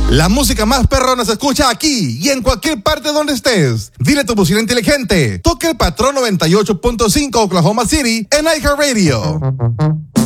La música más perrona se escucha aquí y en cualquier parte donde estés. Dile a tu bocina inteligente, toca el patrón 98.5 Oklahoma City en iHeartRadio.